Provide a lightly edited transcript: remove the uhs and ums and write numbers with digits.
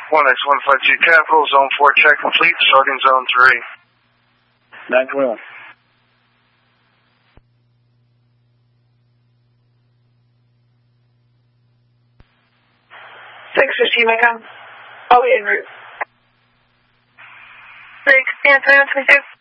1X152 Capital, Zone 4 check complete, starting Zone 3. 921. Mecca. Oh, en route. 6, San Antonio 26.